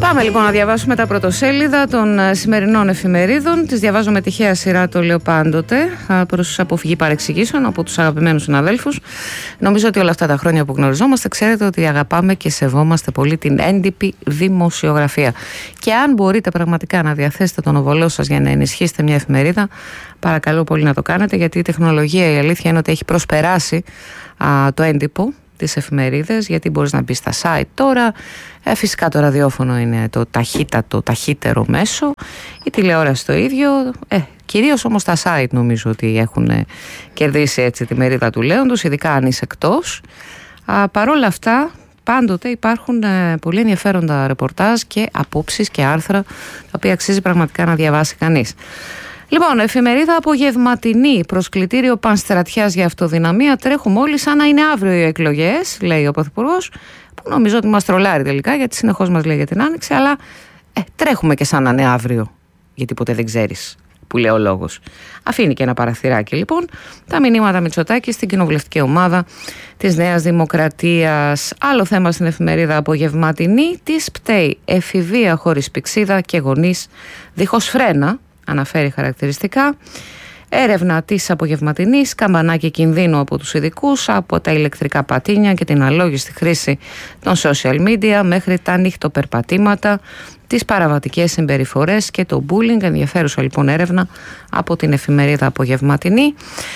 Πάμε λοιπόν να διαβάσουμε τα πρωτοσέλιδα των σημερινών εφημερίδων. Τις διαβάζω με τυχαία σειρά, το λέω πάντοτε, προς αποφυγή παρεξηγήσεων από τους αγαπημένους συναδέλφους. Νομίζω ότι όλα αυτά τα χρόνια που γνωριζόμαστε, ξέρετε ότι αγαπάμε και σεβόμαστε πολύ την έντυπη δημοσιογραφία. Και αν μπορείτε πραγματικά να διαθέσετε τον οβολό σας για να ενισχύσετε μια εφημερίδα, παρακαλώ πολύ να το κάνετε, γιατί η τεχνολογία, η αλήθεια είναι ότι έχει προσπεράσει το έντυπο, τις εφημερίδες, γιατί μπορείς να μπει στα site τώρα. Φυσικά το ραδιόφωνο είναι το ταχύτερο μέσο, η τηλεόραση το ίδιο, κυρίως όμως τα site νομίζω ότι έχουν κερδίσει έτσι τη μερίδα του λέοντος, ειδικά αν είσαι εκτός. Παρόλα αυτά πάντοτε υπάρχουν πολύ ενδιαφέροντα ρεπορτάζ και απόψεις και άρθρα, τα οποία αξίζει πραγματικά να διαβάσει κανείς. Λοιπόν, εφημερίδα απογευματινή, προσκλητήριο πανστρατιάς για αυτοδυναμία. Τρέχουμε όλοι σαν να είναι αύριο οι εκλογές, λέει ο Πρωθυπουργός, που νομίζω ότι μας τρολάρει τελικά, γιατί συνεχώς μας λέει για την Άνοιξη, αλλά τρέχουμε και σαν να είναι αύριο, γιατί ποτέ δεν ξέρεις, που λέει ο λόγος. Αφήνει και ένα παραθυράκι λοιπόν. Τα μηνύματα Μητσοτάκη στην κοινοβουλευτική ομάδα της Νέας Δημοκρατίας. Άλλο θέμα στην εφημερίδα απογευματινή, της πταίει εφηβεία χωρίς πηξίδα και γονείς δίχως φρένα. Αναφέρει χαρακτηριστικά. Έρευνα της απογευματινής, καμπανάκι κινδύνου από τους ειδικούς, από τα ηλεκτρικά πατίνια και την αλόγιστη χρήση των social media μέχρι τα νυχτοπερπατήματα, τις παραβατικές συμπεριφορές και το bullying. Ενδιαφέρουσα λοιπόν έρευνα από την εφημερίδα απογευματινή.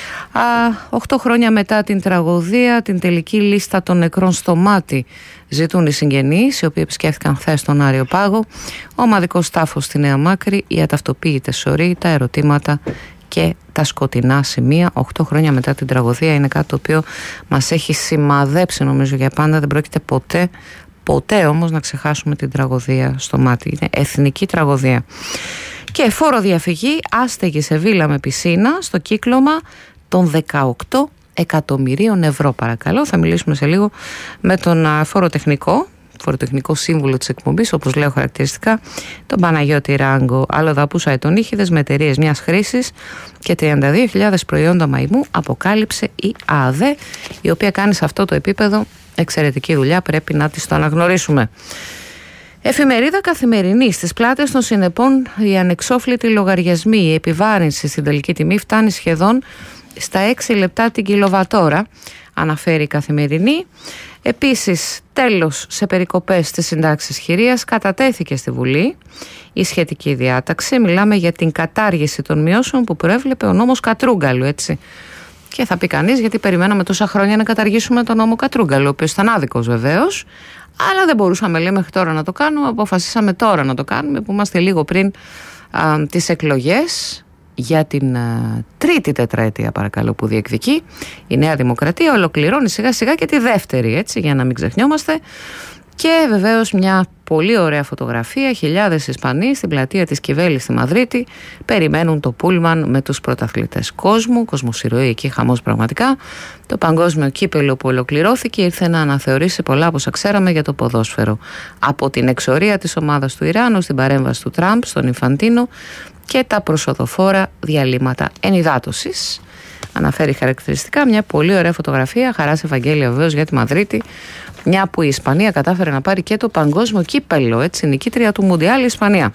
8 χρόνια μετά την τραγωδία, την τελική λίστα των νεκρών στο μάτι ζητούν οι συγγενείς, οι οποίοι επισκέφθηκαν χθες τον Άριο Πάγο. Ο ομαδικός τάφος στη Νέα Μάκρη, οι αταυτοποιητές σωροί, τα ερωτήματα και τα σκοτεινά σημεία. 8 χρόνια μετά την τραγωδία είναι κάτι το οποίο μας έχει σημαδέψει νομίζω για πάντα. Δεν πρόκειται ποτέ όμως να ξεχάσουμε την τραγωδία στο μάτι. Είναι εθνική τραγωδία. Και φόρο διαφυγή, άστεγη σε βίλα με πισίνα στο κύκλωμα των 18 εκατομμυρίων ευρώ, παρακαλώ. Θα μιλήσουμε σε λίγο με τον φοροτεχνικό σύμβουλο της εκπομπής, όπως λέω χαρακτηριστικά, τον Παναγιώτη Ράγκο. Αλλοδαπούς αετονύχηδες με εταιρείες μιας χρήσης και 32.000 προϊόντα μαϊμού, αποκάλυψε η ΑΔΕ, η οποία κάνει σε αυτό το επίπεδο εξαιρετική δουλειά, πρέπει να της το αναγνωρίσουμε. Εφημερίδα καθημερινή. Στις πλάτες των συνεπών οι ανεξόφλητοι λογαριασμοί, η επιβάρυνση στην τελική τιμή φτάνει σχεδόν στα 6 λεπτά την κιλοβατόρα, αναφέρει η καθημερινή. Επίσης, τέλος σε περικοπές στις συντάξεις χειρίας, κατατέθηκε στη Βουλή η σχετική διάταξη. Μιλάμε για την κατάργηση των μειώσεων που προέβλεπε ο νόμος Κατρούγκαλου, έτσι. Και θα πει κανείς, γιατί περιμέναμε τόσα χρόνια να καταργήσουμε τον νόμο Κατρούγκαλου, ο οποίος ήταν άδικος βεβαίως, αλλά δεν μπορούσαμε, λέει, μέχρι τώρα να το κάνουμε. Αποφασίσαμε τώρα να το κάνουμε, που είμαστε λίγο πριν τις εκλογές για την τρίτη τετραετία, παρακαλώ, που διεκδικεί η Νέα Δημοκρατία. Ολοκληρώνει σιγά σιγά και τη δεύτερη, έτσι, για να μην ξεχνιόμαστε. Και βεβαίως μια πολύ ωραία φωτογραφία. Χιλιάδες Ισπανοί στην πλατεία της Κιβέλη στη Μαδρίτη περιμένουν το πούλμαν με τους πρωταθλητές κόσμου. Κοσμοσυρωή εκεί, χαμός πραγματικά. Το παγκόσμιο κύπελο που ολοκληρώθηκε ήρθε να αναθεωρήσει πολλά από όσα ξέραμε για το ποδόσφαιρο. Από την εξορία της ομάδας του Ιράν, στην παρέμβαση του Τραμπ στον Ινφαντίνο και τα προσοδοφόρα διαλύματα ενυδάτωσης. Αναφέρει χαρακτηριστικά μια πολύ ωραία φωτογραφία. Χαράς Ευαγγέλια βεβαίως για τη Μαδρίτη, μια που η Ισπανία κατάφερε να πάρει και το παγκόσμιο κύπελο, έτσι, νικήτρια του Μουντιάλ η Ισπανία.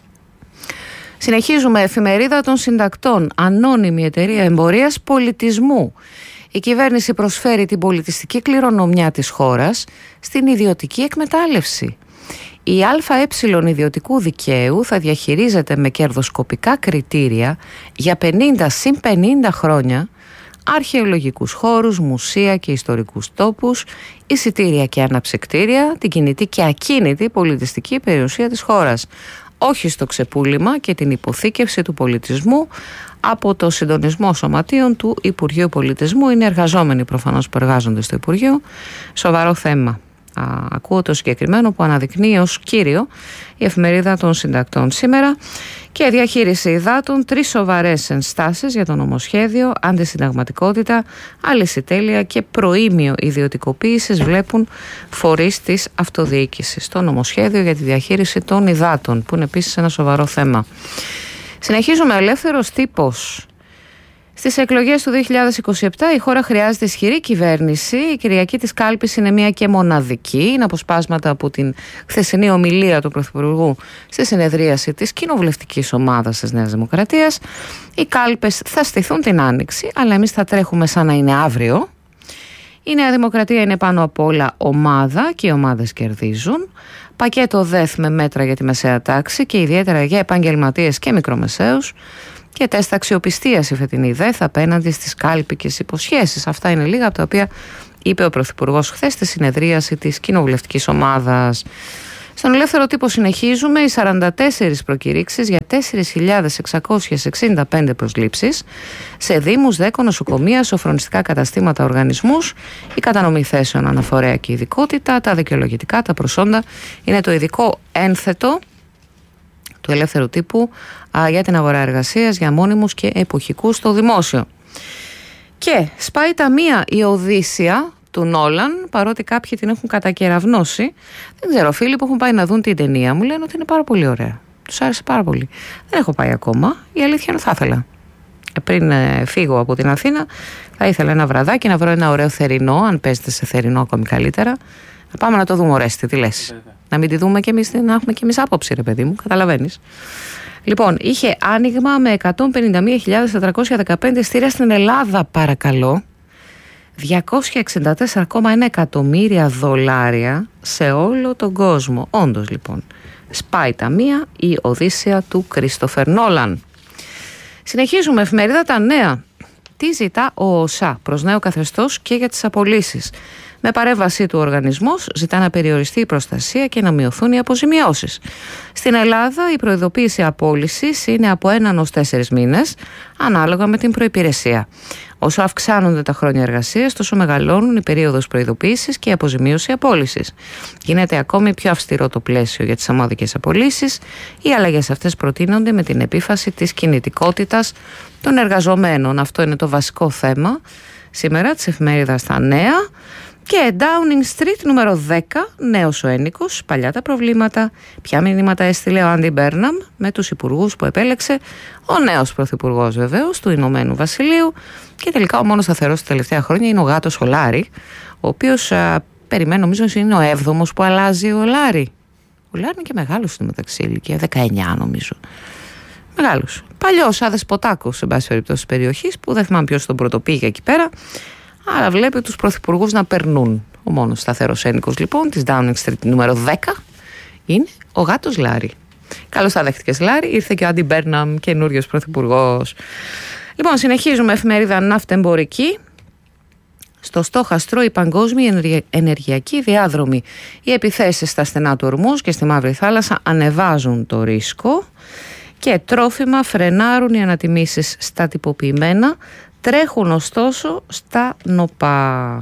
Συνεχίζουμε. Εφημερίδα των συντακτών, ανώνυμη εταιρεία εμπορίας πολιτισμού. Η κυβέρνηση προσφέρει την πολιτιστική κληρονομιά της χώρας στην ιδιωτική εκμετάλλευση. Η ΑΕ ιδιωτικού δικαίου θα διαχειρίζεται με κερδοσκοπικά κριτήρια για 50 χρόνια αρχαιολογικούς χώρους, μουσεία και ιστορικούς τόπους, εισιτήρια και αναψυκτήρια, την κινητή και ακίνητη πολιτιστική περιουσία της χώρας. Όχι στο ξεπούλημα και την υποθήκευση του πολιτισμού από το συντονισμό σωματείων του Υπουργείου Πολιτισμού. Είναι εργαζόμενοι προφανώς που εργάζονται στο Υπουργείο. Σοβαρό θέμα. Ακούω το συγκεκριμένο που αναδεικνύει ως κύριο η εφημερίδα των συντακτών σήμερα. Και διαχείριση υδάτων, 3 σοβαρές ενστάσεις για το νομοσχέδιο, αντισυνταγματικότητα, αλυσιτέλεια και προήμιο ιδιωτικοποίησης βλέπουν φορείς της αυτοδιοίκησης. Το νομοσχέδιο για τη διαχείριση των υδάτων, που είναι επίσης ένα σοβαρό θέμα. Συνεχίζουμε. Ελεύθερος τύπος. Στις εκλογές του 2027 η χώρα χρειάζεται ισχυρή κυβέρνηση. Η Κυριακή της κάλπης είναι μία και μοναδική. Είναι αποσπάσματα από την χθεσινή ομιλία του Πρωθυπουργού στη συνεδρίαση της κοινοβουλευτικής ομάδας της Νέας Δημοκρατίας. Οι κάλπες θα στηθούν την Άνοιξη, αλλά εμείς θα τρέχουμε σαν να είναι αύριο. Η Νέα Δημοκρατία είναι πάνω απ' όλα ομάδα και οι ομάδες κερδίζουν. Πακέτο ΔΕΘ με μέτρα για τη μεσαία τάξη και ιδιαίτερα για επαγγελματίες και μικρομεσαίους. Και τεστ αξιοπιστίας η φετινή ΔΕΘ απέναντι στις κάλπικες υποσχέσεις. Αυτά είναι λίγα από τα οποία είπε ο Πρωθυπουργός χθες στη συνεδρίαση της κοινοβουλευτικής ομάδας. Στον Ελεύθερο Τύπο συνεχίζουμε οι 44 προκηρύξεις για 4.665 προσλήψεις σε δήμους, ΔΕΚΟ, νοσοκομεία, σοφρονιστικά καταστήματα, οργανισμούς, η κατανομή θέσεων αναφορέα και ειδικότητα, τα δικαιολογητικά, τα προσόντα. Είναι το ειδικό ένθετο του Ελεύθερου Τύπου για την αγορά εργασίας για μόνιμους και εποχικούς στο δημόσιο. Και σπάει ταμεία η Οδύσσια του Νόλαν, παρότι κάποιοι την έχουν κατακεραυνώσει. Δεν ξέρω, φίλοι που έχουν πάει να δουν την ταινία μου λένε ότι είναι πάρα πολύ ωραία. Τους άρεσε πάρα πολύ. Δεν έχω πάει ακόμα. Η αλήθεια είναι θα ήθελα. Πριν φύγω από την Αθήνα, θα ήθελα ένα βραδάκι να βρω ένα ωραίο θερινό, αν παίζετε σε θερινό ακόμη καλύτερα. Να πάμε να το δούμε, Ορέστη, τι λες? Να μην τη δούμε και εμείς, να έχουμε και εμείς άποψη, ρε παιδί μου, καταλαβαίνεις. Λοιπόν, είχε άνοιγμα με 151.415 ειστήρια στην Ελλάδα, παρακαλώ. 264,1 εκατομμύρια δολάρια σε όλο τον κόσμο. Όντως, λοιπόν, σπάει ταμεία η Οδύσσια του Κρίστοφερ Νόλαν. Συνεχίζουμε, εφημερίδα Τα Νέα. Τι ζητά ο ΟΣΑ προς νέο καθεστώς και για τις απολύσεις? Με παρέμβασή του ο οργανισμός ζητά να περιοριστεί η προστασία και να μειωθούν οι αποζημιώσεις. Στην Ελλάδα η προειδοποίηση απόλυσης είναι από 1 ως 4 μήνες, ανάλογα με την προϋπηρεσία. Όσο αυξάνονται τα χρόνια εργασίας, τόσο μεγαλώνουν η περίοδος προειδοποίησης και η αποζημίωση απόλυσης. Γίνεται ακόμη πιο αυστηρό το πλαίσιο για τις ομαδικές απολύσεις. Οι αλλαγές αυτές προτείνονται με την επίφαση της κινητικότητας των εργαζομένων. Αυτό είναι το βασικό θέμα σήμερα της εφημερίδας Τα Νέα. Και Downing Street νούμερο 10, νέος ο ένικος, παλιά τα προβλήματα. Ποια μηνύματα έστειλε ο Άντι Μπέρναμ με τους υπουργούς που επέλεξε ο νέος πρωθυπουργός βεβαίως του Ηνωμένου Βασιλείου. Και τελικά ο μόνος σταθερός τα τελευταία χρόνια είναι ο γάτος ο Λάρη, ο οποίος περιμένω, νομίζω είναι ο 7ος που αλλάζει ο Λάρη. Ο Λάρη είναι και μεγάλος στην μεταξύ, ηλικία 19 νομίζω. Μεγάλος. Παλιός σαν δεσποτάκος σε πάση περιπτώσει της περιοχής, που δεν θυμάμαι ποιος τον πρωτοπήγε εκεί πέρα. Άρα βλέπει τους πρωθυπουργούς να περνούν. Ο μόνος σταθερός ένικος λοιπόν της Downing Street νούμερο 10 είναι ο γάτος Λάρη. Καλώς τα δέχτηκες, Λάρη. Ήρθε και ο Άντι Μπέρναμ, καινούριος πρωθυπουργός. Λοιπόν, συνεχίζουμε, εφημερίδα Ναυτεμπορική. Στο στόχαστρο η παγκόσμια ενεργειακή διάδρομη. Οι επιθέσεις στα στενά του Ορμούζ και στη Μαύρη Θάλασσα ανεβάζουν το ρίσκο. Και τρόφιμα φρενάρουν οι ανατιμήσεις στα τυποποιημένα. Τρέχουν ωστόσο στα νοπά.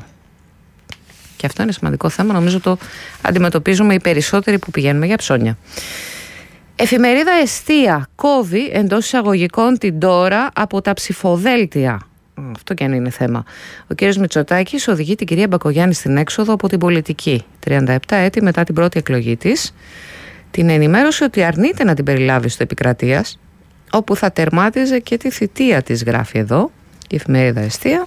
Και αυτό είναι σημαντικό θέμα. Νομίζω το αντιμετωπίζουμε οι περισσότεροι που πηγαίνουμε για ψώνια. Εφημερίδα Εστία κόβει εντός εισαγωγικών την τώρα από τα ψηφοδέλτια. Αυτό και αν είναι θέμα. Ο κ. Μητσοτάκης οδηγεί την κυρία Μπακογιάννη στην έξοδο από την πολιτική. 37 έτη μετά την πρώτη εκλογή της. Την ενημέρωσε ότι αρνείται να την περιλάβει στο Επικρατείας, όπου θα τερμάτιζε και τη θητεία της, γράφει εδώ η εφημερίδα Εστία.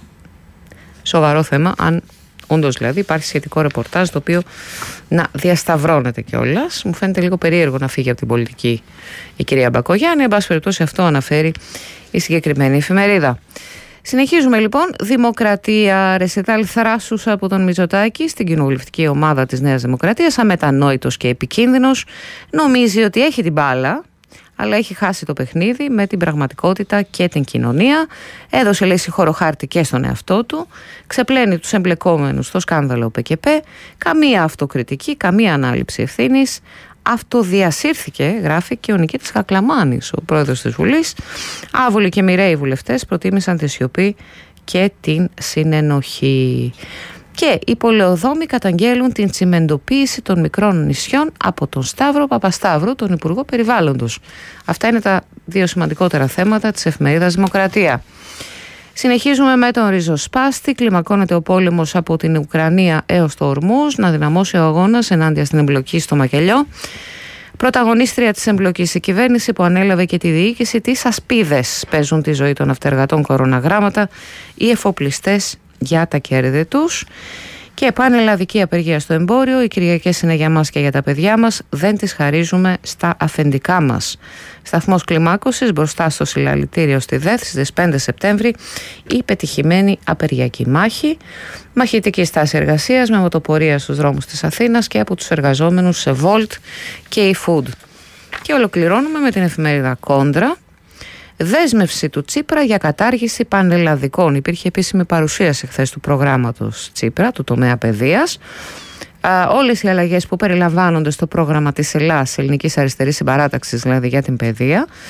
Σοβαρό θέμα, αν όντως δηλαδή υπάρχει σχετικό ρεπορτάζ το οποίο να διασταυρώνεται κιόλας. Μου φαίνεται λίγο περίεργο να φύγει από την πολιτική η κυρία Μπακογιάννη. Εν πάση περιπτώσει, αυτό αναφέρει η συγκεκριμένη εφημερίδα. Συνεχίζουμε λοιπόν. Δημοκρατία, ρεσιτάλ θράσους από τον Μητσοτάκη στην κοινοβουλευτική ομάδα της Νέας Δημοκρατίας. Αμετανόητος και επικίνδυνος. Νομίζει ότι έχει την μπάλα, αλλά έχει χάσει το παιχνίδι με την πραγματικότητα και την κοινωνία. Έδωσε, λέει, συγχωροχάρτη και στον εαυτό του. Ξεπλένει τους εμπλεκόμενους στο σκάνδαλο ΠΚΠ. Καμία αυτοκριτική, καμία ανάληψη ευθύνης. Αυτοδιασύρθηκε, γράφει, και ο Νικήτης Χακλαμάνης, ο πρόεδρος της Βουλής. Άβολοι και μοιραίοι βουλευτές προτίμησαν τη σιωπή και την συνενοχή. Και οι πολεοδόμοι καταγγέλουν την τσιμεντοποίηση των μικρών νησιών από τον Σταύρο Παπασταύρου, τον Υπουργό Περιβάλλοντος. Αυτά είναι τα δύο σημαντικότερα θέματα της εφημερίδας Δημοκρατία. Συνεχίζουμε με τον ριζοσπάστη. Κλιμακώνεται ο πόλεμος από την Ουκρανία έως το Ορμούζ, να δυναμώσει ο αγώνας ενάντια στην εμπλοκή στο μακελιό. Πρωταγωνίστρια της εμπλοκής η κυβέρνηση που ανέλαβε και τη διοίκηση της ασπίδες. Παίζουν τη ζωή των αυτεργατών κοροναγράμματα οι εφοπλιστές για τα κέρδη τους. Και πανελλαδική απεργία στο εμπόριο. Οι Κυριακές είναι για μας και για τα παιδιά μας. Δεν τις χαρίζουμε στα αφεντικά μας. Σταθμός κλιμάκωσης μπροστά στο συλλαλητήριο στη ΔΕΘ στις 5 Σεπτέμβρη. Η πετυχημένη απεργιακή μάχη. Μαχητική στάση εργασίας με μοτοπορία στους δρόμους της Αθήνας και από τους εργαζόμενους σε Volt και eFood. Και ολοκληρώνουμε με την εφημερίδα Κόντρα. Δέσμευση του Τσίπρα για κατάργηση πανελλαδικών. Υπήρχε επίσημη παρουσίαση χθες του προγράμματος Τσίπρα, του τομέα παιδείας. Όλες οι αλλαγές που περιλαμβάνονται στο πρόγραμμα της Ελληνικής Αριστερής Συμπαράταξης, δηλαδή για την παιδεία,